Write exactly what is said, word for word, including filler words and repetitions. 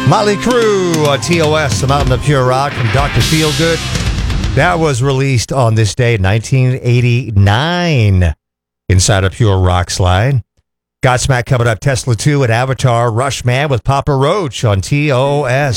Motley Crue on T O S, the Mountain of Pure Rock from Doctor Feelgood. That was released on this day, nineteen eighty-nine, inside of Pure Rock Slide. Godsmack coming up, Tesla two and Avatar, Rush Man with Papa Roach on T O S.